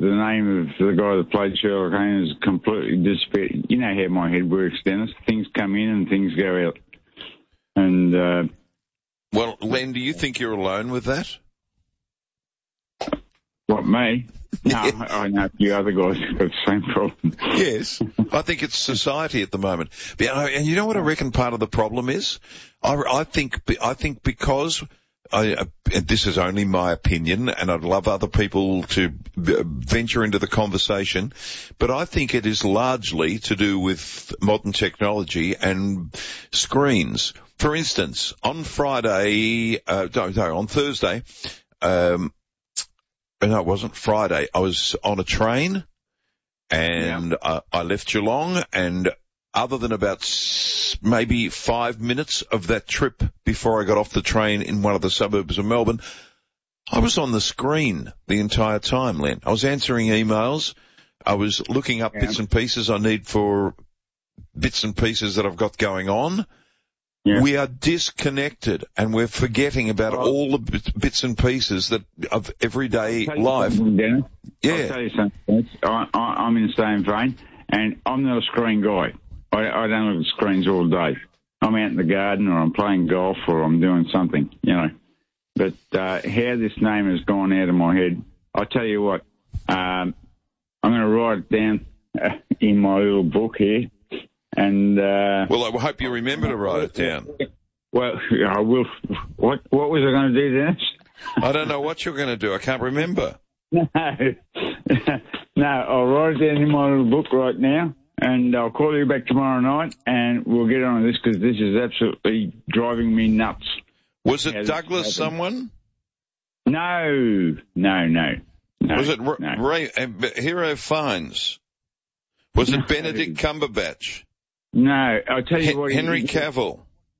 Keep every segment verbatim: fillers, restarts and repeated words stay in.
the name of the guy that played Sherlock Holmes has completely disappeared. You know how my head works, Dennis. Things come in and things go out. And, uh... Well, Len, do you think you're alone with that? What, me? No, I know a few other guys who've got the same problem. Yes. I think it's society at the moment. And you know what I reckon part of the problem is? I, I think, I think because, I, uh, this is only my opinion, and I'd love other people to venture into the conversation, but I think it is largely to do with modern technology and screens. For instance, on Friday, uh, no, no, on Thursday, um, no, it wasn't Friday. I was on a train, and yeah. uh, I left Geelong, and other than about s- maybe five minutes of that trip before I got off the train in one of the suburbs of Melbourne, I was on the screen the entire time, Len. I was answering emails. I was looking up yeah. bits and pieces I need for bits and pieces that I've got going on. Yeah. We are disconnected, and we're forgetting about well, all the bits and pieces that of everyday life. Dennis. Yeah. I'll tell you something. I, I, I'm in the same vein, and I'm not a screen guy. I, I don't look at screens all day. I'm out in the garden, or I'm playing golf, or I'm doing something, you know. But uh, how this name has gone out of my head, I'll tell you what. Um, I'm going to write it down uh, in my little book here. And uh, well, I hope you remember to write it down. Well, I will. What What was I going to do, Dennis? I don't know what you're going to do. I can't remember. No, no. I'll write it down in my little book right now, and I'll call you back tomorrow night, and we'll get on this because this is absolutely driving me nuts. Was it Douglas someone? No, no, no. no was it no. Ray, uh, Hero Fines? Was it no. Benedict Cumberbatch? No, I'll tell you H- what. Henry Cavill.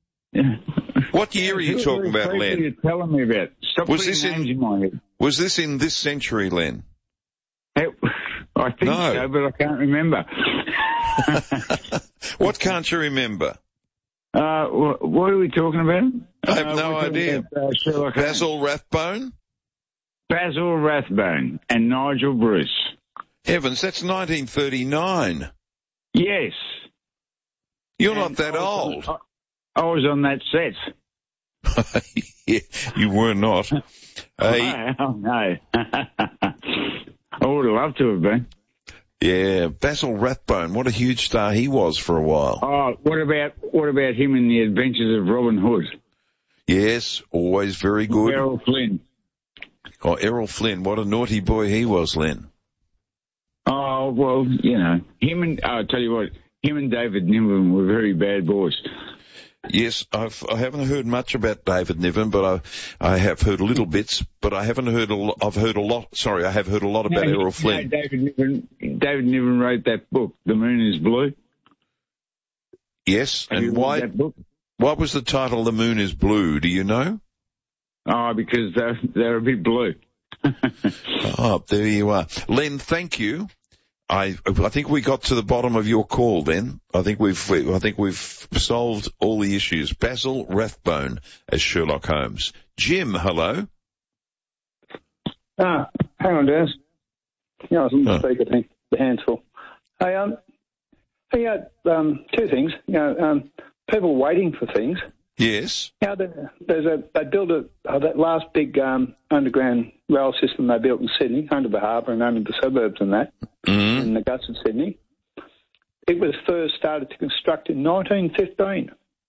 What year are you talking about, Len? You're telling me about. Stop was putting this names in, in my head. Was this in this century, Len? It, I think no. so, but I can't remember. What can't you remember? Uh, what, what are we talking about? I have uh, no idea. About, uh, Basil Rathbone? Basil Rathbone and Nigel Bruce. Heavens, that's nineteen thirty-nine. Yes. You're and not that I was, old. I, I was on that set. Yeah, you were not. Uh, oh, no. I would have loved to have been. Yeah, Basil Rathbone, what a huge star he was for a while. Oh, what about what about him in The Adventures of Robin Hood? Yes, always very good. Errol Flynn. Oh, Errol Flynn, what a naughty boy he was, Len. Oh, well, you know, him and, I'll tell you what, him and David Niven were very bad boys. Yes, I've, I haven't heard much about David Niven, but I, I have heard little bits, but I haven't heard a lot, I've heard a lot, sorry, I have heard a lot about no, Errol Flynn. No, David Niven, David Niven wrote that book, The Moon is Blue. Yes, have and why, that book? What was the title, The Moon is Blue, do you know? Oh, because they're, they're a bit blue. Oh, there you are. Len, thank you. I I think we got to the bottom of your call then. I think we've I think we've solved all the issues. Basil Rathbone as Sherlock Holmes. Jim, hello. Ah, hang on, Dennis. Yeah, I was on the oh. speaker thing. The hand's full. Hey, um, hey, uh, um, two things. You know, um, people waiting for things. Yes. Now, there's a they built a uh, that last big um, underground rail system they built in Sydney, under the harbour and under the suburbs and that, mm-hmm. in the guts of Sydney. It was first started to construct in nineteen fifteen.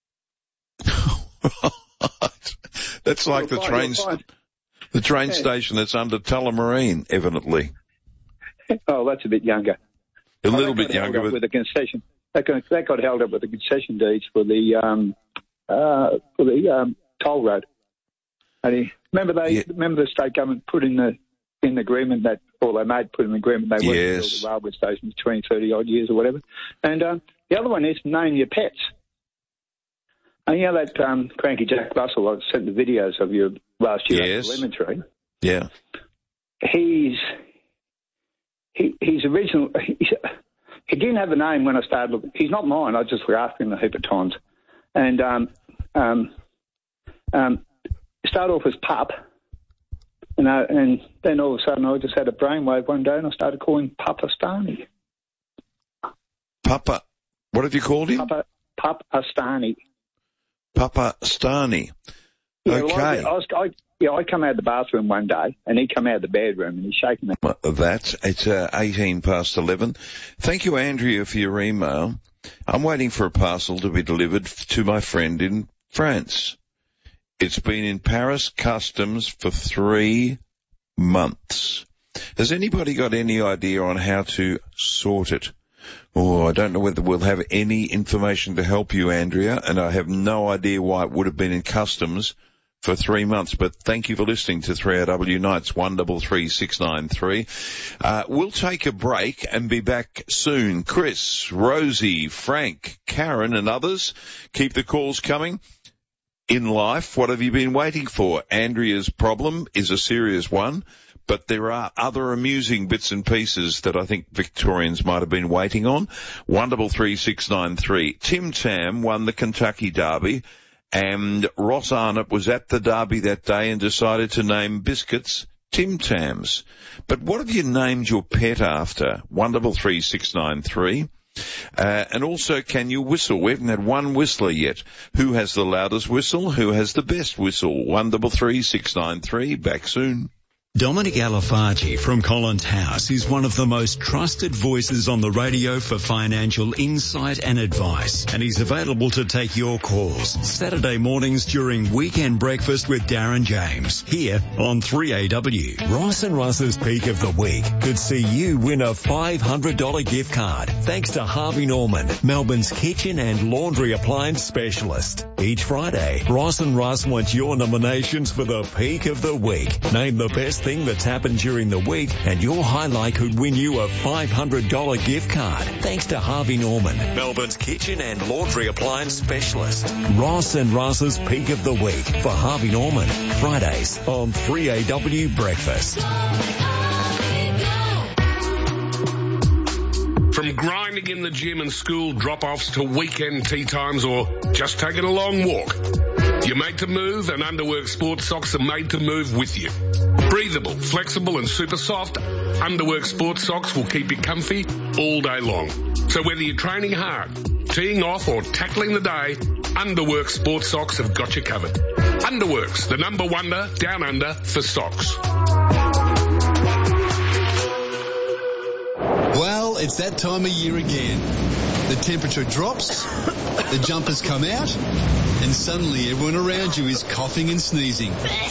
That's like the train st- the train yeah. station that's under Tullamarine, evidently. Oh, that's a bit younger. A oh, little bit younger, with the concession. That got, that got held up with the concession deeds for the. Um, Uh, for the um, toll road. And he, remember they yeah. remember the state government put in the in the agreement that, or they made put in the agreement they weren't yes. to build a railway station for twenty, thirty odd years or whatever. And um, the other one is name your pets. And you know that um, Cranky Jack Russell, I sent the videos of you last year yes. at the Lemon Tree. Yeah. He's he, he's original. He's, he didn't have a name when I started looking. He's not mine. I just asked him a heap of times. And um, um, um, start off as Pup, And, I, and then all of a sudden I just had a brainwave one day and I started calling Papa Stani. Papa, what have you called him? Papa, Papa Stani. Papa Stani. Yeah, okay. Well, I, I was, I, yeah, I come out of the bathroom one day and he come out of the bedroom and he's shaking me. That, it's uh, eighteen past eleven. Thank you, Andrea, for your email. I'm waiting for a parcel to be delivered to my friend in France. It's been in Paris Customs for three months. Has anybody got any idea on how to sort it? Oh, I don't know whether we'll have any information to help you, Andrea, and I have no idea why it would have been in Customs for three months, but thank you for listening to three R W Nights, one three three six nine three. Uh, we'll take a break and be back soon. Chris, Rosie, Frank, Karen and others, keep the calls coming. In life, what have you been waiting for? Andrea's problem is a serious one, but there are other amusing bits and pieces that I think Victorians might have been waiting on. one three three six nine three. Tim Tam won the Kentucky Derby, and Ross Arnott was at the Derby that day and decided to name biscuits Tim Tams. But what have you named your pet after? one three three six nine three. Uh, and also, can you whistle? We haven't had one whistler yet. Who has the loudest whistle? Who has the best whistle? one three three six nine three. Back soon. Dominic Alafaji from Collins House is one of the most trusted voices on the radio for financial insight and advice, and he's available to take your calls Saturday mornings during Weekend Breakfast with Darren James here on three A W. Ross and Russ's Peak of the Week could see you win a five hundred dollars gift card thanks to Harvey Norman, Melbourne's kitchen and laundry appliance specialist. Each Friday, Ross and Russ want your nominations for the Peak of the Week. Name the best thing that's happened during the week and your highlight could win you a five hundred dollars gift card thanks to Harvey Norman, Melbourne's kitchen and laundry appliance specialist. Ross and Russ's Peak of the Week for Harvey Norman, Fridays on three A W Breakfast. From grinding in the gym and school drop-offs to weekend tea times or just taking a long walk, you're made to move, and Underwork sports socks are made to move with you. Breathable, flexible and super soft, Underwork sports socks will keep you comfy all day long. So whether you're training hard, teeing off or tackling the day, Underwork sports socks have got you covered. Underworks, the number wonder down under for socks. Well, it's that time of year again. The temperature drops, the jumpers come out, and suddenly everyone around you is coughing and sneezing.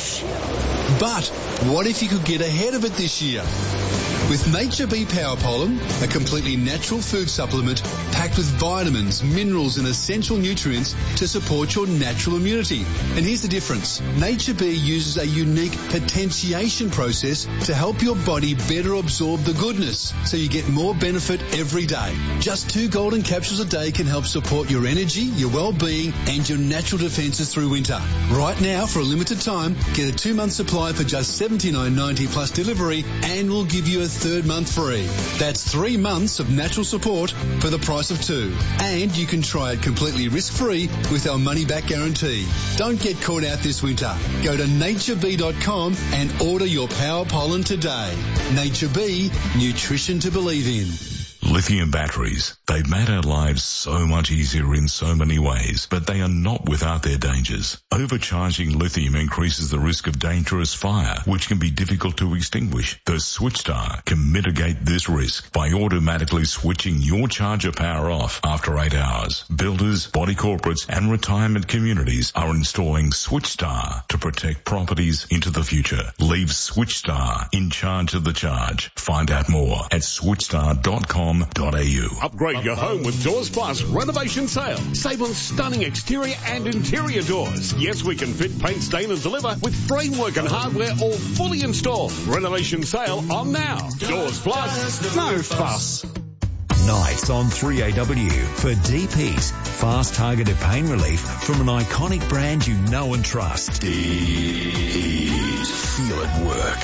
But what if you could get ahead of it this year? With Nature Bee Power Pollen, a completely natural food supplement packed with vitamins, minerals and essential nutrients to support your natural immunity. And here's the difference. Nature Bee uses a unique potentiation process to help your body better absorb the goodness, so you get more benefit every day. Just two golden capsules a day can help support your energy, your well-being and your natural defences through winter. Right now, for a limited time, get a two-month supply for just seventy-nine ninety plus delivery, and we'll give you a third month free. That's three months of natural support for the price of two. And you can try it completely risk-free with our money-back guarantee. Don't get caught out this winter. Go to nature bee dot com and order your Power Pollen today. Nature Bee, nutrition to believe in. Lithium batteries. They've made our lives so much easier in so many ways, but they are not without their dangers. Overcharging lithium increases the risk of dangerous fire, which can be difficult to extinguish. The SwitchStar can mitigate this risk by automatically switching your charger power off after eight hours. Builders, body corporates and retirement communities are installing SwitchStar to protect properties into the future. Leave SwitchStar in charge of the charge. Find out more at switchstar dot com. Upgrade your home with Doors Plus renovation sale. Save on stunning exterior and interior doors. Yes, we can fit, paint, stain and deliver with framework and hardware all fully installed. Renovation sale on now. Doors Plus, no fuss. Nights on three A W for Deep Heat. Fast targeted pain relief from an iconic brand you know and trust. Deep Heat. Feel it work.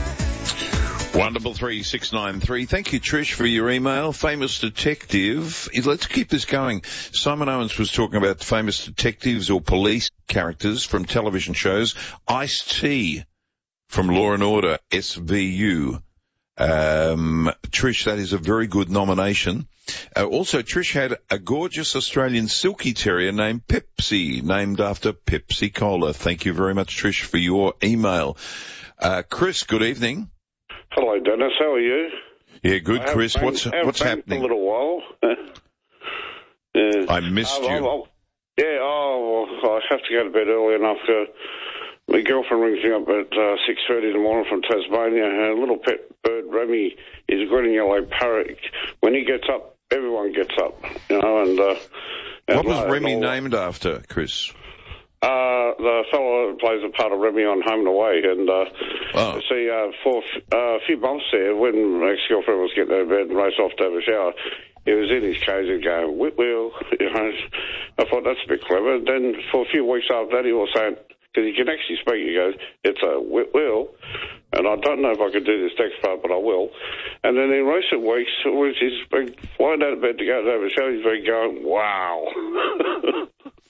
one three three six nine three. Thank you, Trish, for your email. Famous detective. Let's keep this going. Simon Owens was talking about famous detectives or police characters from television shows. Ice-T from Law and Order S V U. Um, Trish, that is a very good nomination. Uh, also, Trish had a gorgeous Australian silky terrier named Pepsi, named after Pepsi Cola. Thank you very much, Trish, for your email. Uh, Chris, good evening. Hello, Dennis. How are you? Yeah, good, I Chris. been, What's what's happening? For a little while. uh, I missed um, you. I'll, I'll, yeah, oh, well, I have to go to bed early enough. Uh, my girlfriend rings me up at uh, six thirty in the morning from Tasmania. Her little pet bird, Remy, is a green and yellow parrot. When he gets up, everyone gets up, you know. And uh, what was and, Remy and named after, Chris? Uh, the fellow that plays a part of Remy on Home and Away, and uh, oh. see, uh, for uh, a few months there, when my ex-girlfriend was getting out of bed and raced off to have a shower, he was in his cage and going, whip wheel, you know. I thought, that's a bit clever. Then for a few weeks after that, he was saying, because he can actually speak, he goes, it's a whip wheel, and I don't know if I can do this next part, but I will. And then in recent weeks, when he's been flying out of bed to go to have a shower, he's been going, wow.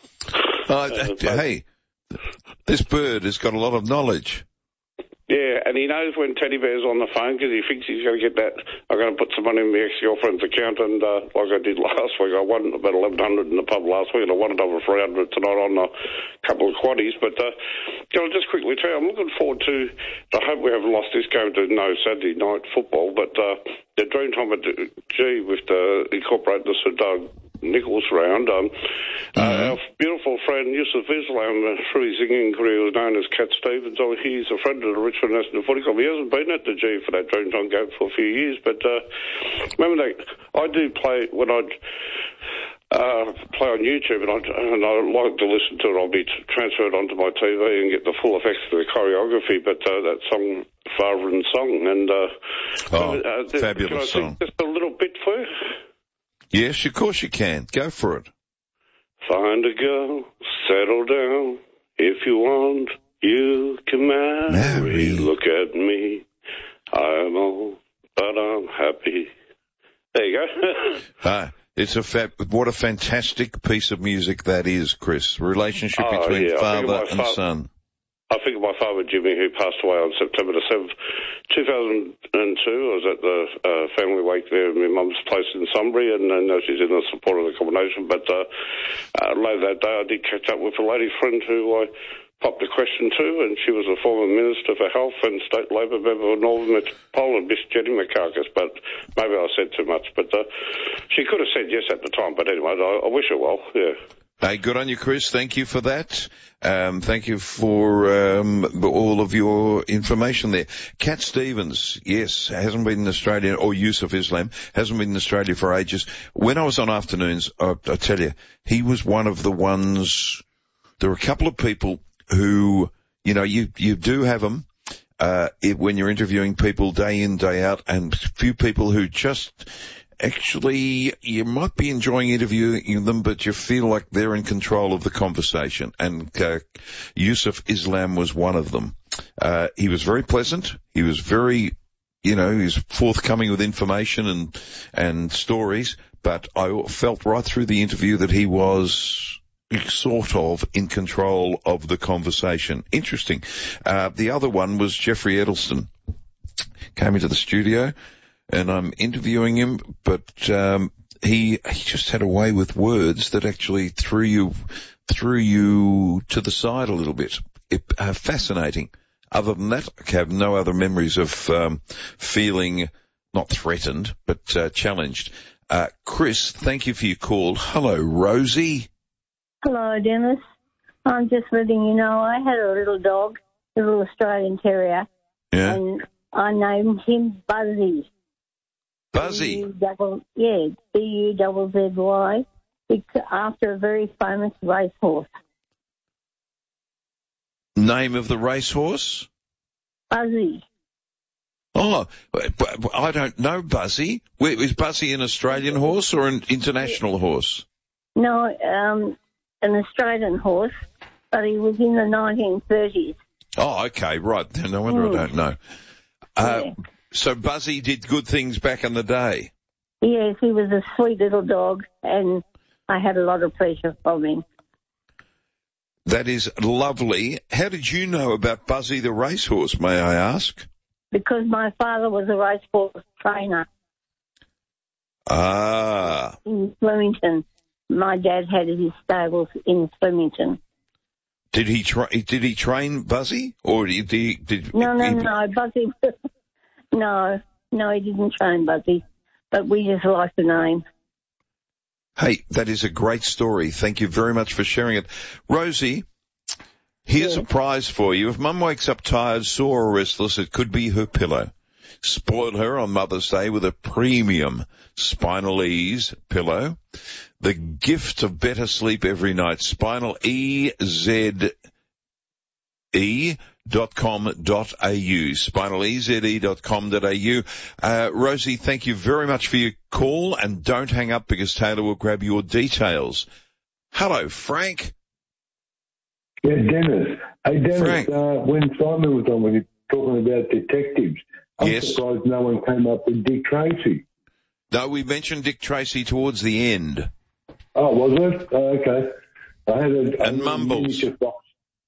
Uh, hey, this bird has got a lot of knowledge. Yeah, and he knows when Teddy Bear's on the phone because he thinks he's going to get that. I'm going to put some money in my ex-girlfriend's account, and uh, like I did last week, I won about eleven hundred in the pub last week, and I won another three hundred tonight on a couple of quaddies. But uh, can I just quickly tell you, I'm looking forward to. I hope we haven't lost this game to no Saturday night football, but uh, the dream time at G with the incorporating the Sir Doug Nichols round. Um, mm-hmm. uh, our beautiful friend Yusuf Islam, uh, through his singing career, was known as Cat Stevens. Oh, he's a friend of the Richmond National Footy Club. He hasn't been at the G for that Dreamtime game for a few years, but uh, remember that I do play when I uh, play on YouTube, and I and I like to listen to it. I'll be t- transferred onto my T V and get the full effects of the choreography. But uh, that song, Father and Song, and uh, oh, uh, uh, fabulous can I song. Just a little bit for you. Yes, of course you can. Go for it. Find a girl, settle down. If you want, you can marry. marry. Look at me. I'm old, but I'm happy. There you go. ah, it's a fa- what a fantastic piece of music that is, Chris. Relationship oh, between yeah. father and fa- son. I think of my father, Jimmy, who passed away on September the seventh, two thousand two. I was at the uh, family wake there at my mum's place in Sunbury, and I know she's in the support of the combination. But uh, uh, later that day, I did catch up with a lady friend who I popped a question to, and she was a former Minister for Health and State Labor member of Northern Metropolitan, Miss Jenny McCarcus, but maybe I said too much. But uh, she could have said yes at the time, but anyway, I, I wish her well, yeah. Hey, good on you, Chris. Thank you for that. Um, thank you for um, all of your information there. Cat Stevens, yes, hasn't been in Australia, or Yusuf Islam, hasn't been in Australia for ages. When I was on afternoons, I, I tell you, he was one of the ones, there were a couple of people who, you know, you, you do have them, uh, it, when you're interviewing people day in, day out, and few people who just, actually, you might be enjoying interviewing them, but you feel like they're in control of the conversation. And uh, Yusuf Islam was one of them. Uh, he was very pleasant. He was very, you know, he was forthcoming with information and and stories. But I felt right through the interview that he was sort of in control of the conversation. Interesting. Uh, the other one was Jeffrey Edelston. Came into the studio, and I'm interviewing him, but um, he he just had a way with words that actually threw you threw you to the side a little bit. It, uh, fascinating. Other than that, I have no other memories of um, feeling not threatened, but uh, challenged. Uh, Chris, thank you for your call. Hello, Rosie. Hello, Dennis. I'm just letting you know I had a little dog, a little Australian Terrier, yeah. and I named him Buzzy. Buzzy? B U double, yeah, B U double Z Y, after a very famous racehorse. Name of the racehorse? Buzzy. Oh, I don't know Buzzy. Is Buzzy an Australian horse or an international horse? No, um, an Australian horse, but he was in the nineteen thirties. Oh, okay, right. No wonder mm. I don't know. Uh, yeah. So Buzzy did good things back in the day? Yes, he was a sweet little dog, and I had a lot of pleasure from him. That is lovely. How did you know about Buzzy the racehorse, may I ask? Because my father was a racehorse trainer. Ah. In Flemington. My dad had his stables in Flemington. Did he tra- Did he train Buzzy, or did he? Did no, no, he... no. Buzzy. no, no, he didn't train Buzzy, but we just liked the name. Hey, that is a great story. Thank you very much for sharing it, Rosie. Here's yeah. a prize for you. If Mum wakes up tired, sore, or restless, it could be her pillow. Spoil her on Mother's Day with a premium Spinal Ease pillow. The gift of better sleep every night. Spinal E Z E dot com dot a u. Spinal E Z E dot com dot a u. Uh, Rosie, thank you very much for your call, and don't hang up because Taylor will grab your details. Hello, Frank. Yeah, Dennis. Hey, Dennis, uh, when Simon was on, when he was talking about detectives, I'm yes. surprised no one came up with Dick Tracy. No, we mentioned Dick Tracy towards the end. Oh, was it? Oh, okay. I had a... And a Mumbles. Box.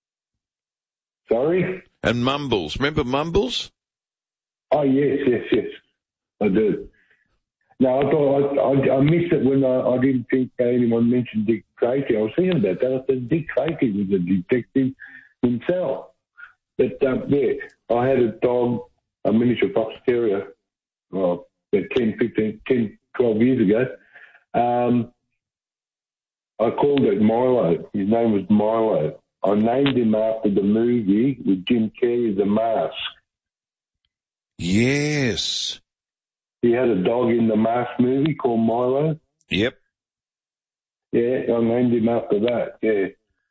Sorry? And Mumbles. Remember Mumbles? Oh, yes, yes, yes. I do. No, I thought I, I, I missed it when I, I didn't think anyone mentioned Dick Tracy. I was thinking about that. I said Dick Tracy was a detective himself. But, um, yeah, I had a dog, a miniature fox terrier, well, about ten, fifteen, ten, twelve years ago. Um, I called it Milo. His name was Milo. I named him after the movie with Jim Carrey, The Mask. Yes. He had a dog in the Mask movie called Milo. Yep. Yeah, I named him after that, yeah.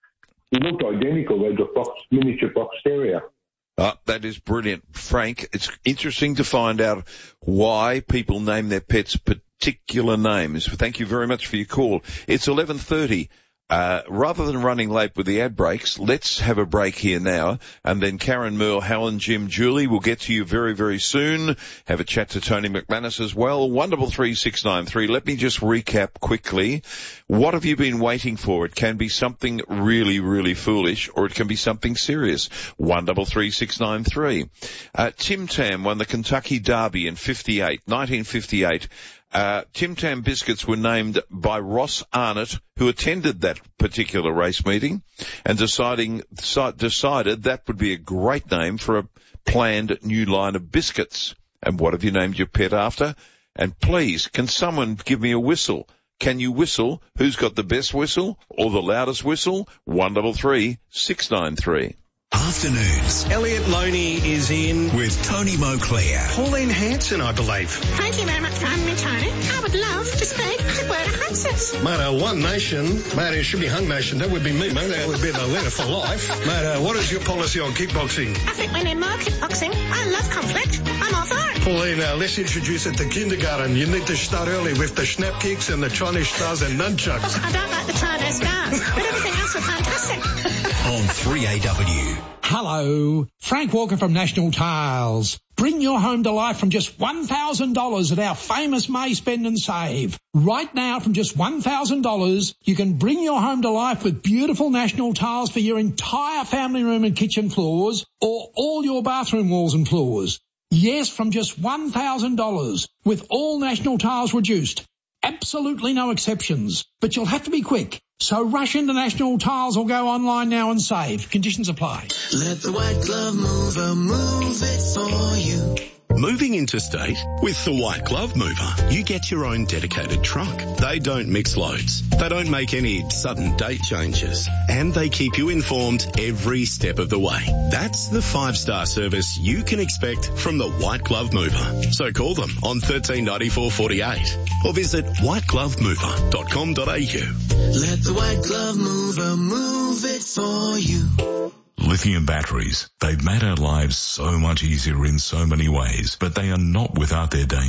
He looked identical as a fox, miniature fox terrier. Oh, that is brilliant. Frank, it's interesting to find out why people name their pets particular names. Thank you very much for your call. It's eleven thirty. Uh, rather than running late with the ad breaks, let's have a break here now, and then Karen, Merle, Helen, Jim, Julie will get to you very, very soon. Have a chat to Tony McManus as well. one double three six nine three. Let me just recap quickly. What have you been waiting for? It can be something really, really foolish, or it can be something serious. one double three six nine three. Uh, Tim Tam won the Kentucky Derby in fifty-eight, nineteen fifty-eight. Uh, Tim Tam biscuits were named by Ross Arnott, who attended that particular race meeting, and deciding decided that would be a great name for a planned new line of biscuits. And what have you named your pet after? And please, can someone give me a whistle? Can you whistle? Who's got the best whistle or the loudest whistle? one double three six nine three. Afternoons. Elliot Loney is in with Tony Moclair. Pauline Hanson, I believe. Thank you very much for having me, Tony. I would love to speak to Berta Francis. Mate, uh, One Nation, mate, it should be Hung Nation. That would be me, mate. That would be the letter for life. Mate, uh, what is your policy on kickboxing? I think we need more kickboxing. I love conflict. I'm all for it. Pauline, uh, let's introduce it to kindergarten. You need to start early with the snap kicks and the Chinese stars and nunchucks. I don't like the Chinese stars, but everything else was fantastic. On three A W. Hello, Frank Walker from National Tiles. Bring your home to life from just one thousand dollars at our famous May Spend and Save. Right now, from just one thousand dollars, you can bring your home to life with beautiful National Tiles for your entire family room and kitchen floors, or all your bathroom walls and floors. Yes, from just one thousand dollars, with all National Tiles reduced. Absolutely no exceptions, but you'll have to be quick. So rush into National Tiles or go online now and save. Conditions apply. Let the White Glove Mover move it for you. Moving interstate? With the White Glove Mover, you get your own dedicated truck. They don't mix loads. They don't make any sudden date changes. And they keep you informed every step of the way. That's the five-star service you can expect from the White Glove Mover. So call them on thirteen ninety-four forty-eight or visit white glove mover dot com dot a u. Let the White Glove Mover move it for you. Lithium batteries. They've made our lives so much easier in so many ways, but they are not without their dangers.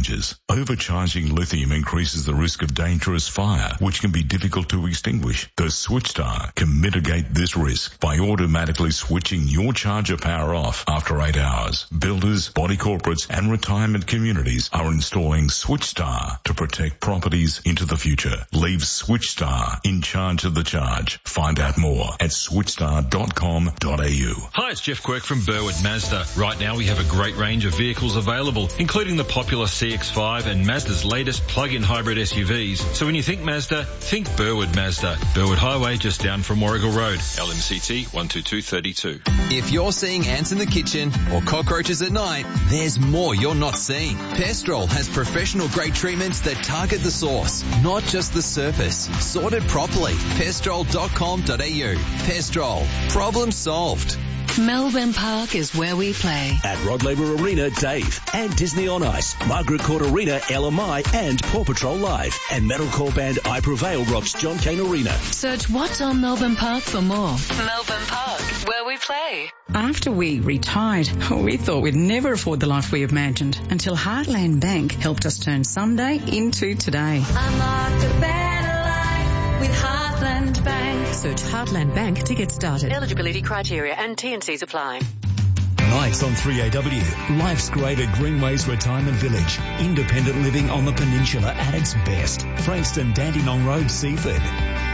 Overcharging lithium increases the risk of dangerous fire, which can be difficult to extinguish. The SwitchStar can mitigate this risk by automatically switching your charger power off after eight hours. Builders, body corporates and retirement communities are installing SwitchStar to protect properties into the future. Leave SwitchStar in charge of the charge. Find out more at switchstar dot com dot a u. Hi, it's Jeff Quirk from Burwood Mazda. Right now we have a great range of vehicles available, including the popular C X five and Mazda's latest plug-in hybrid S U Vs. So when you think Mazda, think Burwood Mazda. Burwood Highway, just down from Warrigal Road. L M C T one two two three two. If you're seeing ants in the kitchen or cockroaches at night, there's more you're not seeing. Pestrol has professional-grade treatments that target the source, not just the surface. Sorted properly. pestrol dot com dot a u. Pestrol. Problem solved. Melbourne Park is where we play. At Rod Laver Arena, Dave. And Disney on Ice, Margaret Court Arena, L M I, and Paw Patrol Live. And metalcore band I Prevail rocks John Cain Arena. Search What's on Melbourne Park for more. Melbourne Park, where we play. After we retired, we thought we'd never afford the life we imagined until Heartland Bank helped us turn Sunday into today. Unlock a better life with Heartland Bank. Search Heartland Bank to get started. Eligibility criteria and T and Cs apply. Nights on three A W. Life's great at Greenways Retirement Village. Independent living on the peninsula at its best. Frankston, Dandenong Road, Seaford.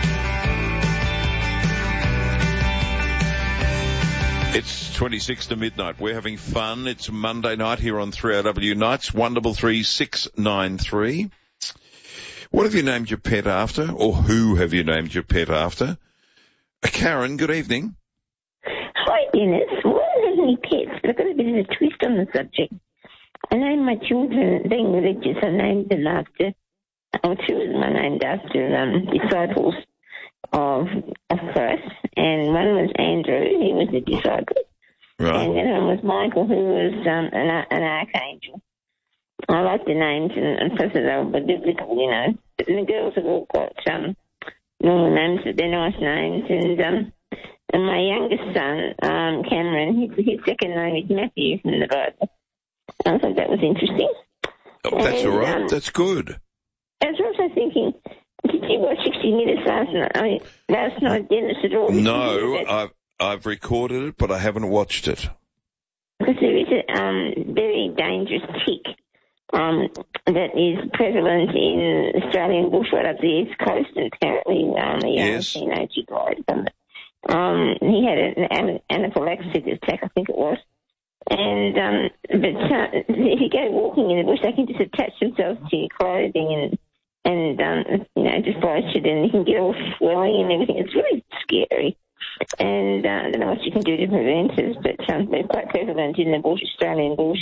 It's twenty-six to midnight. We're having fun. It's Monday night here on three A W Nights. one double three six nine three. What have you named your pet after? Or who have you named your pet after? Karen, good evening. Hi, Dennis. Well, I don't have any pets, but I've got a bit of a twist on the subject. I named my children, being religious, I named them after, or two of them I named after um, disciples of, of Christ, and one was Andrew, he was a disciple, right. And the other one was Michael, who was um, an, an archangel. I like the names, and, and plus they were biblical, you know. But the girls have all got um, normal names, but they're nice names. And um, and my youngest son, um, Cameron, his, his second name is Matthew from the Bible. I thought that was interesting. Oh, that's and, all right. Um, that's good. I was also thinking, did you watch sixty minutes last night? I mean, last night, Dennis, at all? No, I've, I've recorded it, but I haven't watched it. Because there is a um, very dangerous tick. Um, that is prevalent in Australian bush right up the east coast, and apparently um, a young yes. teenager died from it. Um, he had an anaphylaxis attack, I think it was. And um, but uh, if you go walking in the bush, they can just attach themselves to your clothing and and um, you know just bite you, and you can get all swelling and everything. It's really scary. And uh, I don't know what you can do to prevent it, but um, they're quite prevalent in the bush, Australian bush.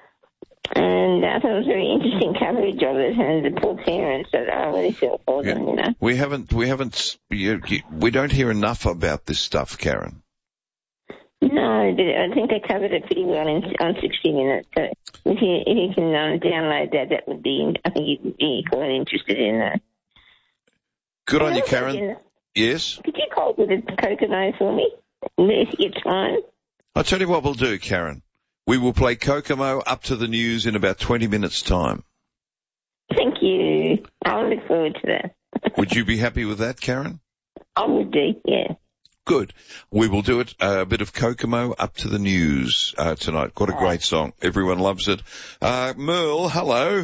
And I thought it was very interesting coverage of it, and the poor parents that I really feel for them, you know. We haven't, we haven't, you, you, we don't hear enough about this stuff, Karen. No, but I think they covered it pretty well in, on sixty minutes. So if you if you can um, download that, that would be, I think you'd be quite interested in that. Good on you, Karen. In, yes? Could you call with a Kokomo for me? If you get time. I'll tell you what we'll do, Karen. We will play Kokomo up to the news in about twenty minutes' time. Thank you. I'll look forward to that. Would you be happy with that, Karen? I would be, yeah. Good. We will do it, uh, a bit of Kokomo up to the news uh, tonight. What a great song. Everyone loves it. Uh, Merle, hello.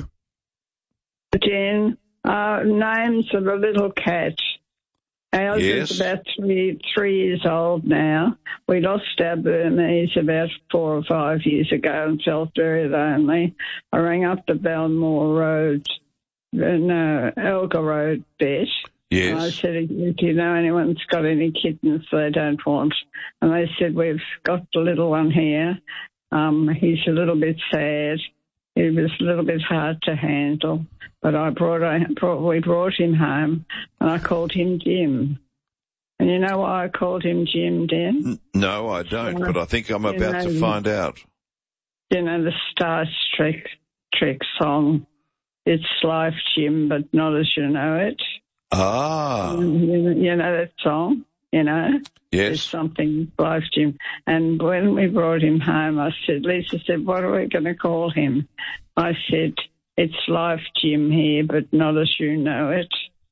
Jen, uh, names of a little cat. Ours yes. is about three, three years old now. We lost our Burmese about four or five years ago and felt very lonely. I rang up the Belmore Road, no, Elgar Road bet. Yes. And I said, if you know anyone's got any kittens they don't want. And they said, we've got the little one here. Um, he's a little bit sad. He was a little bit hard to handle. But I brought, I brought, we brought him home, and I called him Jim. And you know why I called him Jim, Dan? No, I don't, but I think I'm about to find out. You know the Star Trek, Trek song, It's Life, Jim, but not as you know it. Ah. You, you know that song, you know? Yes. It's something, Life, Jim. And when we brought him home, I said, Lisa said, what are we going to call him? I said, it's Life Jim here, but not as you know it.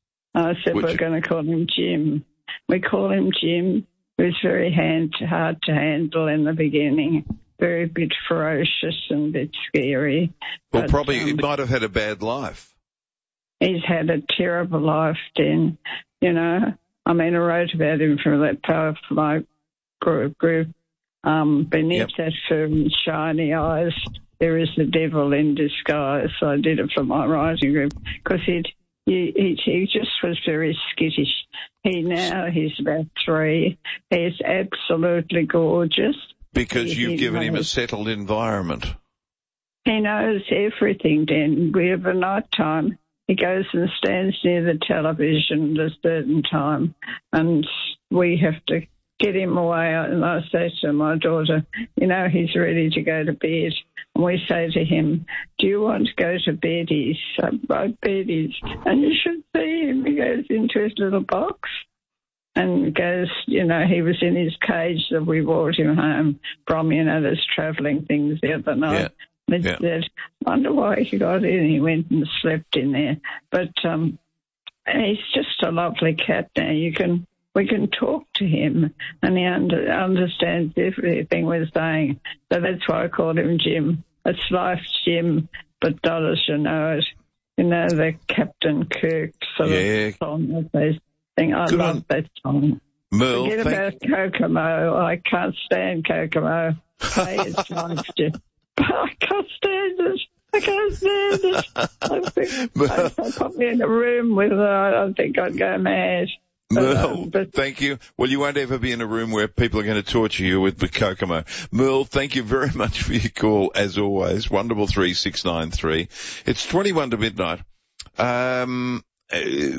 I said Would we're you- going to call him Jim. We call him Jim. He was very hand, hard to handle in the beginning, very bit ferocious and a bit scary. Well, But, probably um, he might have had a bad life. He's had a terrible life, Den. You know, I mean, I wrote about him for that powerful life group. group. Um, beneath that firm, shiny eyes, there is the devil in disguise. So I did it for my writing group because he'd, he, he, he just was very skittish. He now, he's about three. He's absolutely gorgeous. Because He- you've he given him a knows- settled environment. He knows everything, Dan. We have a night time. He goes and stands near the television at a certain time, and we have to get him away. And I say to my daughter, you know, he's ready to go to bed. And we say to him, do you want to go to bed? He's uh, right beddies. And you should see him. He goes into his little box and goes, you know, he was in his cage that we brought him home from, you know, those travelling things the other night. And he Yeah. said, wonder why he got in. He went and slept in there. But um, he's just a lovely cat now. You can we can talk to him, and he under, understands everything we're saying. So that's why I called him Jim. It's Life Jim, but not as you know it. You know, the Captain Kirk sort Yeah. of song that they sing. I Good love on- that song. Merle, Forget thank- about Kokomo. I can't stand Kokomo. Say it's Life Jim. I can't stand it. I can't stand it. I think if they put me in a room with her, I don't think I'd go mad. Merle, thank you. Well, you won't ever be in a room where people are going to torture you with the Kokomo. Merle, thank you very much for your call, as always. one double three six nine three. It's twenty-one to midnight. Um, uh,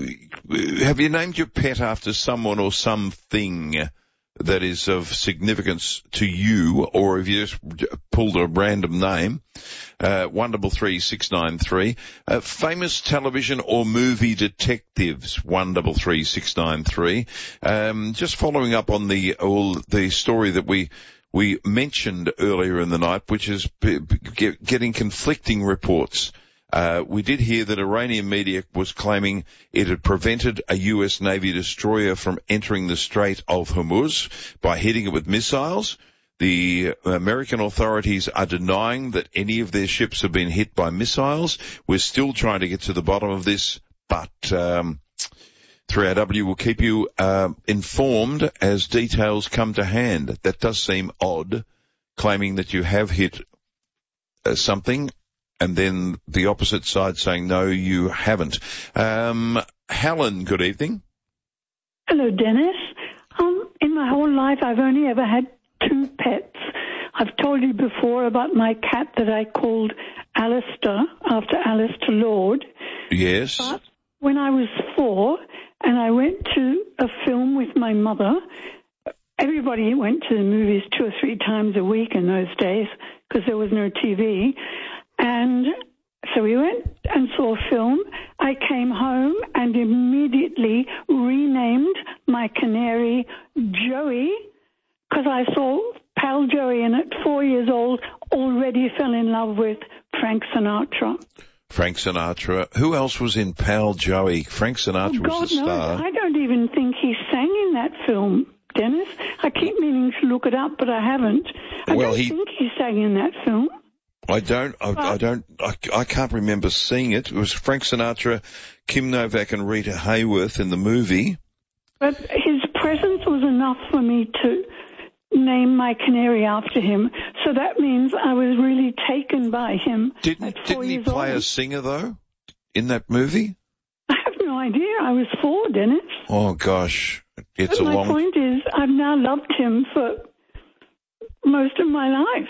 have you named your pet after someone or something that is of significance to you, or have you just pulled a random name? Uh, one double three six nine three. Uh, famous television or movie detectives, one double three six nine three. Um, just following up on the, all the story that we, we mentioned earlier in the night, which is p- p- getting conflicting reports. Uh, we did hear that Iranian media was claiming it had prevented a U S Navy destroyer from entering the Strait of Hormuz by hitting it with missiles. The American authorities are denying that any of their ships have been hit by missiles. We're still trying to get to the bottom of this, but um, three R W will keep you uh, informed as details come to hand. That does seem odd, claiming that you have hit uh, something, and then the opposite side saying, no, you haven't. Um, Helen, good evening. Hello, Dennis. Um, in my whole life, I've only ever had two pets. I've told you before about my cat that I called Alistair, after Alistair Lord. Yes. But when I was four and I went to a film with my mother, everybody went to the movies two or three times a week in those days because there was no T V. And so we went and saw a film. I came home and immediately renamed my canary Joey because I saw Pal Joey, and at four years old already fell in love with Frank Sinatra. Frank Sinatra. Who else was in Pal Joey? Frank Sinatra God was the knows, star. I don't even think he sang in that film, Dennis. I keep meaning to look it up, but I haven't. I Well, don't he- think he sang in that film. I don't, I, I don't, I, I can't remember seeing it. It was Frank Sinatra, Kim Novak and Rita Hayworth in the movie. But his presence was enough for me to name my canary after him. So that means I was really taken by him. Didn't, at four didn't he years play old. a singer though? In that movie? I have no idea. I was four, Dennis. Oh gosh. It's but a my long, point is, I've now loved him for most of my life.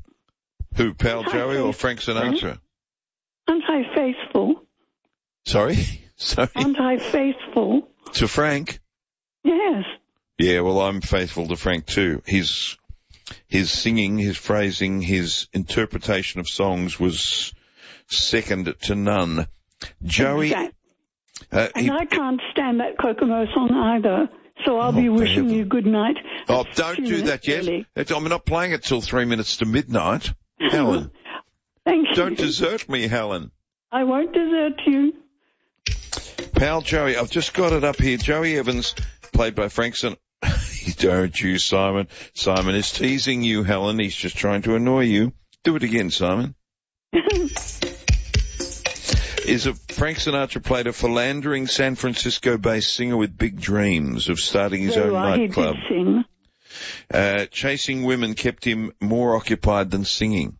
who, Pal Joey or Frank Sinatra? Aren't I faithful? Sorry? Sorry. Aren't I faithful? To Frank? Yes. Yeah, well, I'm faithful to Frank too. His, his singing, his phrasing, his interpretation of songs was second to none. Joey, Exactly. uh, And he, I can't stand that Kokomo song either. So I'll be wishing you good night. oh, don't do that yet. It's- I'm not playing it till three minutes to midnight. Helen. Thank you. Don't desert me, Helen. I won't desert you. Pal Joey, I've just got it up here. Joey Evans, played by Frank Sinatra. Don't you, Simon. Simon is teasing you, Helen. He's just trying to annoy you. Do it again, Simon. Is a Frank Sinatra played a philandering San Francisco-based singer with big dreams of starting his Very own right, nightclub. He did sing. Uh, chasing women kept him more occupied than singing.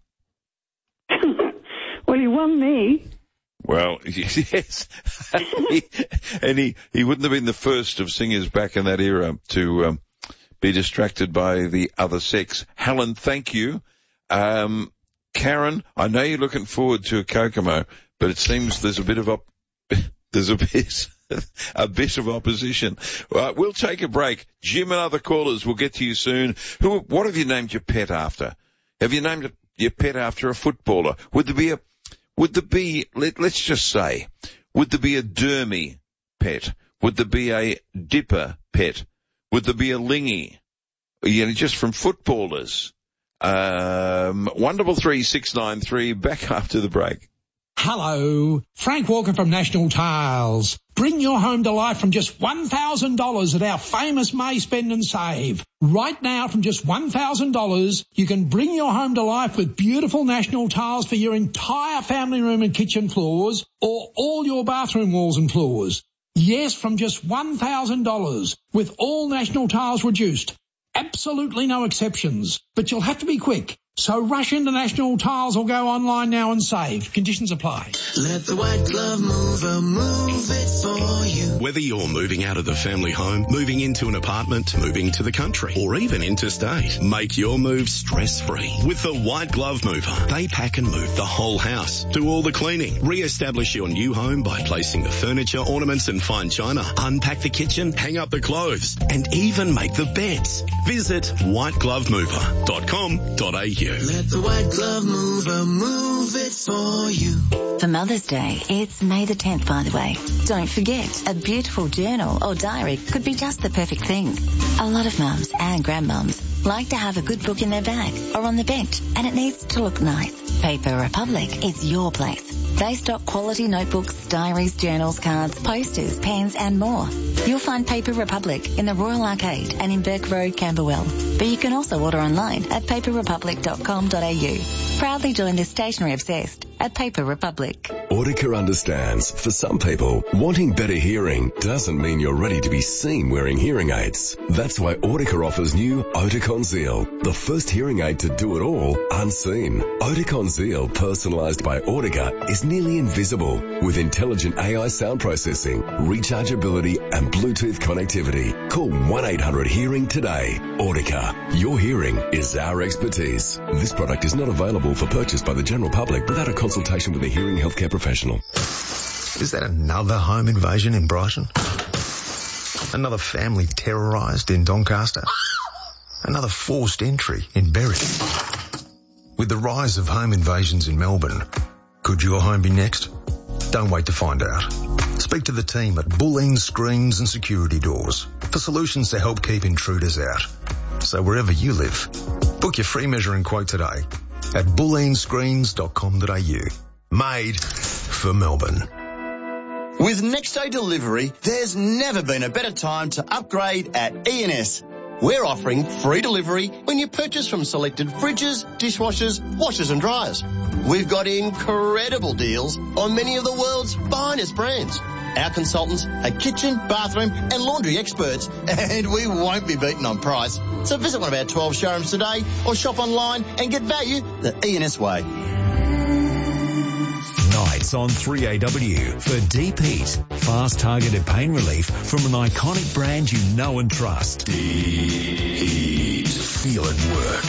Well, he won me. Well, yes. he, and he, he wouldn't have been the first of singers back in that era to um, be distracted by the other sex. Helen, thank you. Um, Karen, I know you're looking forward to a Kokomo, but it seems there's a bit of op- there's a bit a bit of opposition. Right, we'll take a break. Jim and other callers will get to you soon. Who? What have you named your pet after? Have you named your pet after a footballer? Would there be a Would there be, let, let's just say, would there be a Dermy pet? Would there be a Dipper pet? Would there be a Lingy? You know, just from footballers. Um, one double three six nine three. Back after the break. Hello, Frank Walker from National Tiles. Bring your home to life from just one thousand dollars at our famous May Spend and Save. Right now, from just one thousand dollars, you can bring your home to life with beautiful National Tiles for your entire family room and kitchen floors, or all your bathroom walls and floors. Yes, from just one thousand dollars, with all National Tiles reduced. Absolutely no exceptions, but you'll have to be quick. So rush into National Tiles or go online now and save. Conditions apply. Let the White Glove Mover move it for you. Whether you're moving out of the family home, moving into an apartment, moving to the country, or even interstate, make your move stress-free with the White Glove Mover. They pack and move the whole house, do all the cleaning, re-establish your new home by placing the furniture, ornaments and fine china, unpack the kitchen, hang up the clothes, and even make the beds. Visit white glove mover dot com dot a u. Let the White Glove Mover move it for you. For Mother's Day, it's May the tenth, by the way. Don't forget, a beautiful journal or diary could be just the perfect thing. A lot of mums and grandmums like to have a good book in their bag or on the bench, and it needs to look nice. Paper Republic is your place. They stock quality notebooks, diaries, journals, cards, posters, pens and more. You'll find Paper Republic in the Royal Arcade and in Burke Road, Camberwell. But you can also order online at paper republic dot com dot a u. Proudly join the stationery obsessed at Paper Republic. Audica understands, for some people, wanting better hearing doesn't mean you're ready to be seen wearing hearing aids. That's why Audica offers new Oticon Zeal, the first hearing aid to do it all unseen. Oticon Zeal, personalised by Audica, is nearly invisible with intelligent A I sound processing, rechargeability and Bluetooth connectivity. Call one eight hundred hearing today. Audica, your hearing is our expertise. This product is not available for purchase by the general public without a consultation with a hearing healthcare professional. Is that another home invasion in Brighton? Another family terrorised in Doncaster? Another forced entry in Berwick? With the rise of home invasions in Melbourne, could your home be next? Don't wait to find out. Speak to the team at Bulleen Screens and Security Doors for solutions to help keep intruders out. So wherever you live, book your free measuring quote today at bulleen screens dot com dot a u. Made for Melbourne. With next day delivery, there's never been a better time to upgrade at E N S. We're offering free delivery when you purchase from selected fridges, dishwashers, washers and dryers. We've got incredible deals on many of the world's finest brands. Our consultants are kitchen, bathroom and laundry experts, and we won't be beaten on price. So visit one of our twelve showrooms today or shop online and get value the E N S way. Nights on three A W for deep heat, fast targeted pain relief from an iconic brand you know and trust. Deep Heat. Feel it work.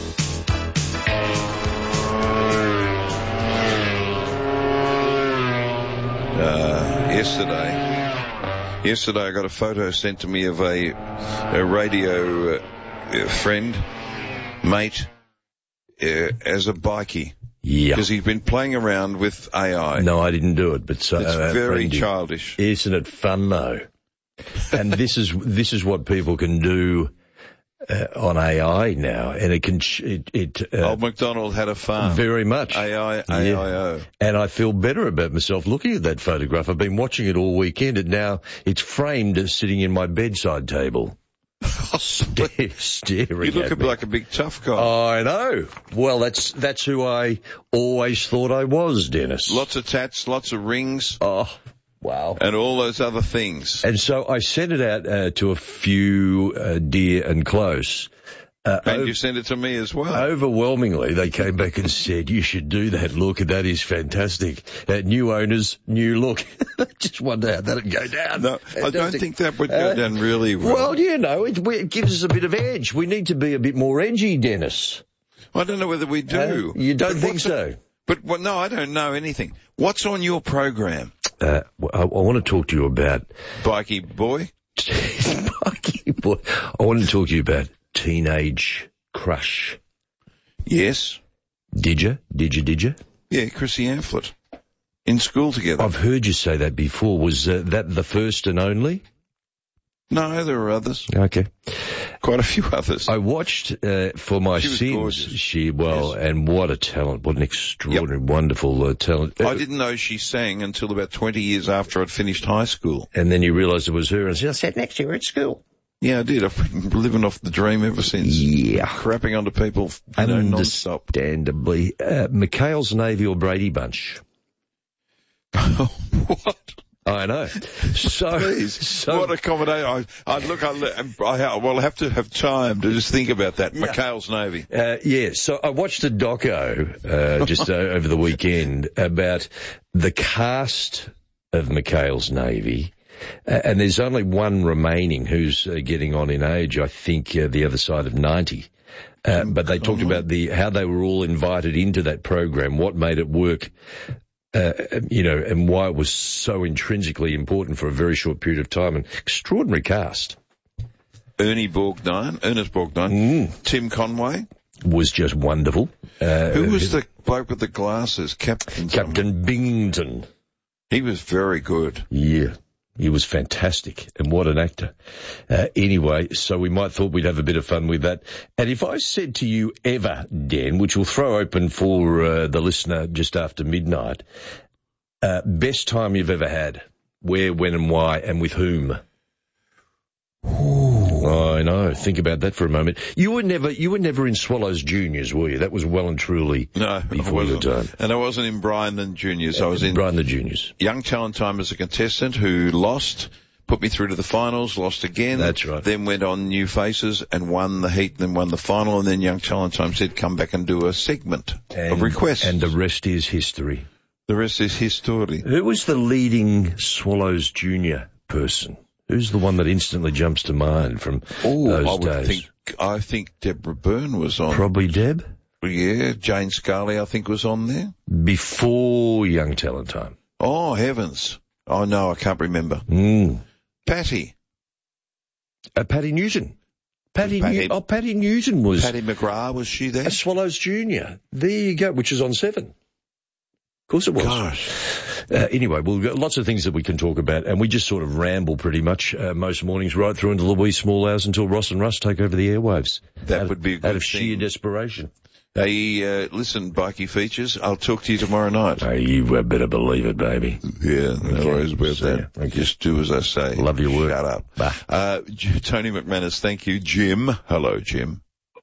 Uh, yesterday, yesterday I got a photo sent to me of a, a radio uh, friend, mate, uh, as a bikie. Yeah. Because he's been playing around with A I. No, I didn't do it, but so it's uh, very friend, childish. Isn't it fun though? And this is this is what people can do uh, on A I now, and it can it. it uh, Old MacDonald had a farm. Very much. A I, A I O. Yeah. And I feel better about myself looking at that photograph. I've been watching it all weekend, and now it's framed as sitting in my bedside table. Stare, staring You look at me. like a big tough guy. I know. Well, that's that's who I always thought I was, Dennis. Lots of tats, lots of rings. Oh, wow. And all those other things. And so I sent it out uh, to a few uh, dear and close. Uh, and ov- you sent it to me as well. Overwhelmingly, they came back and said, you should do that. Look, that is fantastic. Uh, new owners, new look. Just wonder how that'd go down. No, I don't think that would go Uh, down really well. Well, you know, it, it gives us a bit of edge. We need to be a bit more edgy, Dennis. I don't know whether we do. Uh, you don't But think what's so? it- But well, no, I don't know anything. What's on your program? Uh, I, I want to talk to you about... Bikey boy? Bikey boy. I want to talk to you about teenage crush. Yes. Did you? Did you? Did you? Yeah, Chrissy Amphlett. In school together. I've heard you say that before. Was uh, that the first and only? No, there were others. Okay. Quite a few others. I watched uh, for my She was sins. gorgeous. She, well, and what a talent. What an extraordinary, wonderful uh, talent. I didn't know she sang until about twenty years after I'd finished high school. And then you realised it was her, and I sat next to her at school. Yeah, I did. I've been living off the dream ever since. Yeah. Crapping onto people, you know, non-stop. Understandably. Uh, McHale's Navy or Brady Bunch? What? I know. So, Please, so what accommodation? I, I look, I, I will have to have time to just think about that. Yeah. McHale's Navy. Uh, yeah, so I watched a doco uh, just uh, over the weekend about the cast of McHale's Navy, uh, and there's only one remaining who's uh, getting on in age, I think uh, the other side of ninety. Uh, but they talked about the how they were all invited into that program, what made it work, uh, you know, and why it was so intrinsically important for a very short period of time. An extraordinary cast. Ernie Borgnine, Ernest Borgnine, Mm. Tim Conway. Was just wonderful. Uh, Who was the bloke with the glasses? Captain. Captain Binghamton. He was very good. Yeah. He was fantastic, and what an actor. Uh, anyway, so we might thought we'd have a bit of fun with that. And if I said to you ever, Dan, which we'll throw open for uh, the listener just after midnight, uh, best time you've ever had, where, when and why, and with whom? Ooh. I know. Think about that for a moment. You were never, you were never in Swallows Juniors, were you? That was well and truly No, before I your wasn't. time. And I wasn't in Brian the Juniors. I was in Brian the Juniors. Young Talent Time as a contestant who lost, put me through to the finals, lost again. That's right. Then went on New Faces and won the heat, then won the final, and then Young Talent Time said come back and do a segment And, of requests. And the rest is history. The rest is history. Who was the leading Swallows Junior person? Who's the one that instantly jumps to mind from Oh, those I would days? think, I think Deborah Byrne was on. Probably Deb? Yeah, Jane Scarley I think was on there. Before Young Talent Time. Oh, heavens. Oh no, I can't remember. Mm. Patty. Uh, Patty Newton. Patty, Patty- New- oh, Patty Newton was Patty McGrath, was she there? a Swallows Junior. There you go, which is on Seven. Of course it was. Gosh. Uh, anyway, we've got lots of things that we can talk about, and we just sort of ramble pretty much uh, most mornings right through into the wee small hours until Ross and Russ take over the airwaves. That out would be a of, good out of sheer thing. desperation. Hey, uh, listen, Bikey Features, I'll talk to you tomorrow night. Oh, you better believe it, baby. Yeah, no Okay. worries about See that. ya. Okay. Just do as I say. Love your work. Shut up. Bye. Uh, J- Tony McManus, thank you. Jim. Hello, Jim.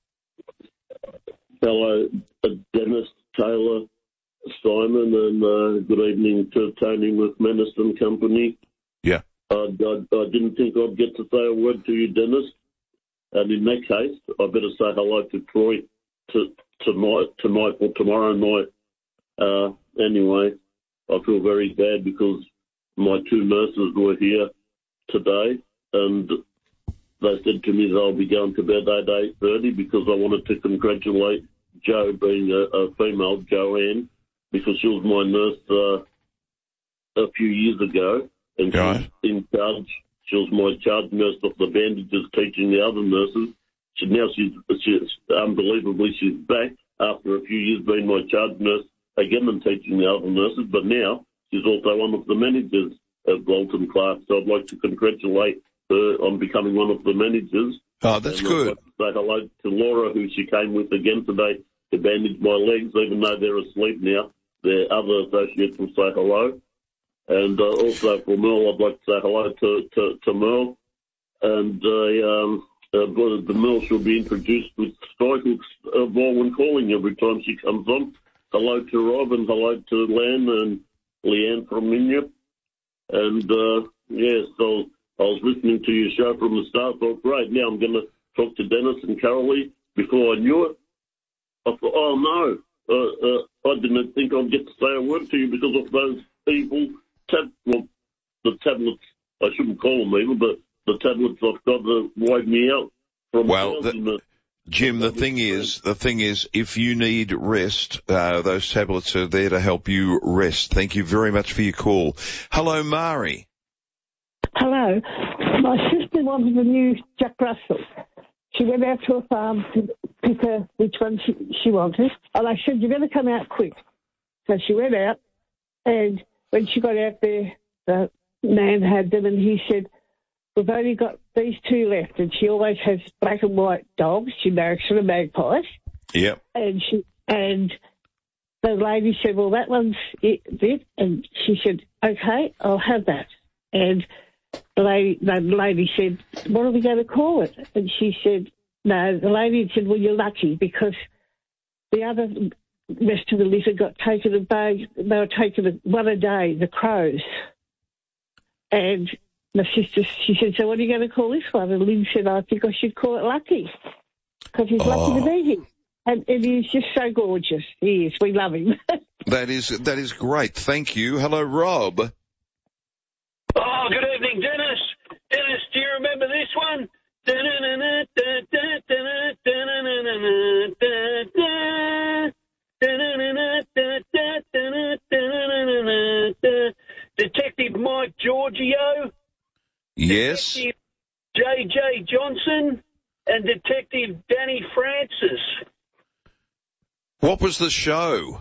Hello, uh, Dennis, Taylor, Simon, and uh, good evening to Tony McManus and company. Yeah. I, I, I didn't think I'd get to say a word to you, Dennis. And in that case, I better say hello to Troy to, tonight, tonight or tomorrow night. Uh, anyway, I feel very bad because my two nurses were here today, and they said to me they'll be going to bed at eight thirty because I wanted to congratulate Jo, being a, a female, Joanne, because she was my nurse uh, a few years ago, and she Right. was in charge. She was my charge nurse of the bandages, teaching the other nurses. She, now she's, she's unbelievably she's back after a few years being my charge nurse again and teaching the other nurses. But now she's also one of the managers of Walton Clark. So I'd like to congratulate her on becoming one of the managers. Oh, that's and good. I'd like to say hello to Laura, who she came with again today to bandage my legs, even though they're asleep now. Their other associates will say hello. And uh, also for Merle, I'd like to say hello to, to, to Merle. And uh, um, uh, the Merle shall be introduced with Skyhook's uh, Vorwin calling every time she comes on. Hello to Rob and hello to Lan and Leanne from Minya. And, uh, yes, so I was listening to your show from the start. Thought, great, now I'm going to talk to Dennis and Carolee. Before I knew it, I thought, oh, no, uh, uh, I didn't think I'd get to say a word to you because of those evil tab- well, the tablets. I shouldn't call them evil, but the tablets I've got that wipe me out. From well, the, Jim, the thing is, the thing is, if you need rest, uh, those tablets are there to help you rest. Thank you very much for your call. Hello, Mari. Hello. My sister wanted a new Jack Russell. She went out to a farm to pick her which one she, she wanted. And I said, you're going to come out quick. So she went out, and when she got out there, the man had them, and he said, we've only got these two left. And she always has black and white dogs. She marries for the magpies. Yep. And she and the lady said, well, that one's it, it. And she said, okay, I'll have that. And the lady, the lady said, what are we going to call it? And she said, no, the lady said, well, you're lucky because the other rest of the litter got taken away. They were taken one a day, the crows. And my sister, she said, so what are you going to call this one? And Lynn said, I think I should call it Lucky because he's oh. lucky to be here. And, and he's just so gorgeous. He is. We love him. That is, that is great. Thank you. Hello, Rob. Oh, good evening, Dennis. Dennis, do you remember this one? Detective Mike Giorgio. Yes. Detective J J Johnson and Detective Danny Francis. What was the show?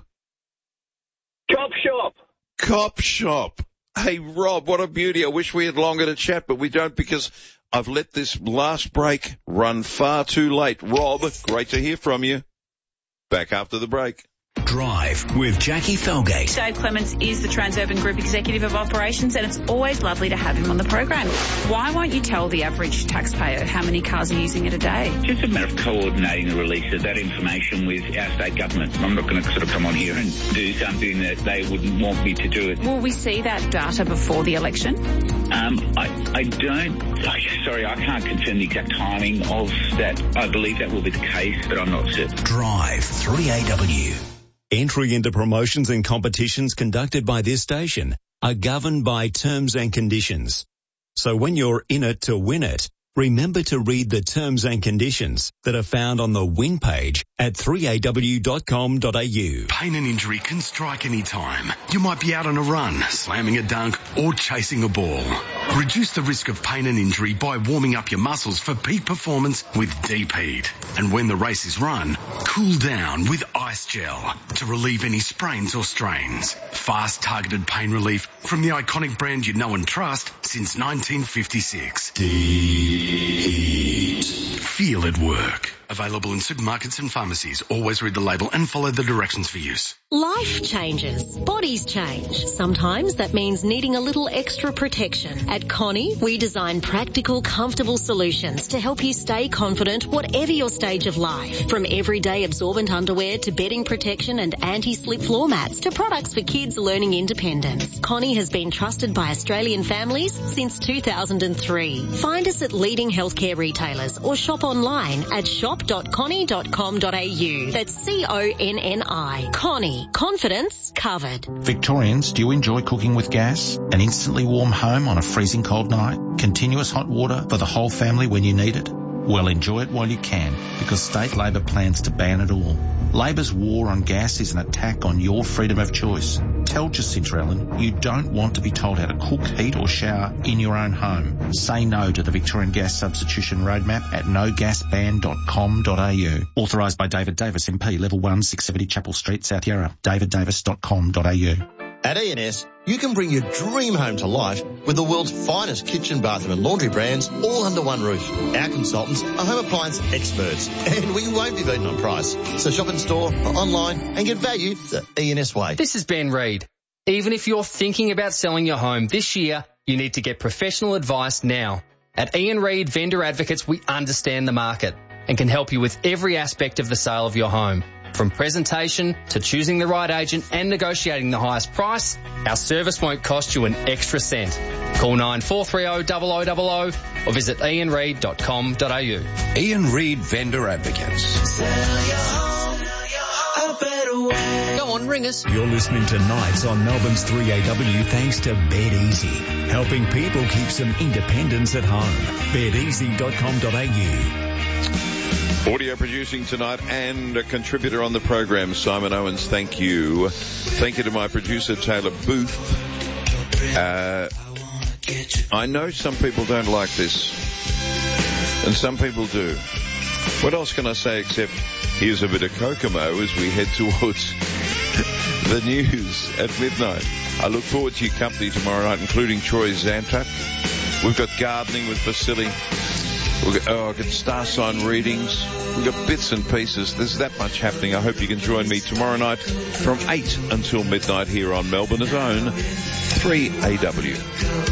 Cop Shop. Cop Shop. Hey, Rob, what a beauty. I wish we had longer to chat, but we don't because I've let this last break run far too late. Rob, great to hear from you. Back after the break. Drive with Jackie Felgate. Dave Clements is the Transurban Group Executive of Operations, and it's always lovely to have him on the program. Why won't you tell the average taxpayer how many cars are using it a day? Just a matter of coordinating the release of that information with our state government. I'm not going to sort of come on here and do something that they wouldn't want me to do it. Will we see that data before the election? Um, I, I don't, oh, sorry, I can't confirm the exact timing of that. I believe that will be the case, but I'm not certain. Drive three A W. Entry into promotions and competitions conducted by this station are governed by terms and conditions. So when you're in it to win it, remember to read the terms and conditions that are found on the win page at three A W dot com dot A U. Pain and injury can strike any time. You might be out on a run, slamming a dunk, or chasing a ball. Reduce the risk of pain and injury by warming up your muscles for peak performance with Deep Heat. And when the race is run, cool down with Ice Gel to relieve any sprains or strains. Fast targeted pain relief from the iconic brand you know and trust since nineteen fifty-six. Deep Heat. Feel it work. Available in supermarkets and pharmacies. Always read the label and follow the directions for use. Life changes. Bodies change. Sometimes that means needing a little extra protection. At Connie, we design practical, comfortable solutions to help you stay confident whatever your stage of life. From everyday absorbent underwear to bedding protection and anti-slip floor mats to products for kids learning independence. Connie has been trusted by Australian families since two thousand three. Find us at leading healthcare retailers or shop online at shop dot connie dot com dot A U. That's C O N N I. Connie. Confidence covered. Victorians, do you enjoy cooking with gas? An instantly warm home on a freezing cold night? Continuous hot water for the whole family when you need it? Well, enjoy it while you can, because State Labor plans to ban it all. Labor's war on gas is an attack on your freedom of choice. Tell Jacinta Allen you don't want to be told how to cook, heat or shower in your own home. Say no to the Victorian Gas Substitution Roadmap at no gas ban dot com dot A U. Authorised by David Davis, M P, Level one, six seventy Chapel Street, South Yarra. david davis dot com dot A U. At E and S, you can bring your dream home to life with the world's finest kitchen, bathroom and laundry brands all under one roof. Our consultants are home appliance experts and we won't be beaten on price. So shop in store or online and get value the E and S way. This is Ben Reid. Even if you're thinking about selling your home this year, you need to get professional advice now. At Ian Reid Vendor Advocates, we understand the market and can help you with every aspect of the sale of your home. From presentation to choosing the right agent and negotiating the highest price, our service won't cost you an extra cent. Call nine four three zero zero zero zero zero or visit ian reid dot com dot a u. Ian Reid Vendor Advocates. Sell your home a better way. Go on, ring us. You're listening to Nights on Melbourne's three A W thanks to Bed Easy, helping people keep some independence at home. bed easy dot com dot a u. Audio producing tonight and a contributor on the program, Simon Owens. Thank you. Thank you to my producer, Taylor Booth. Uh, I know some people don't like this, and some people do. What else can I say except here's a bit of Kokomo as we head towards the news at midnight. I look forward to your company tomorrow night, including Troy Zantuck. We've got gardening with Vasily. We've got, oh, I've got star sign readings. We've got bits and pieces. There's that much happening. I hope you can join me tomorrow night from eight until midnight here on Melbourne's own three A W.